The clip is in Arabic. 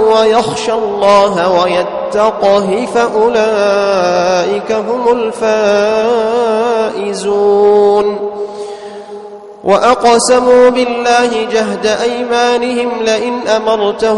ويخشى الله ويتقه فأولئك هم الفائزون. وأقسموا بالله جهد أيمانهم لئن أمرتهم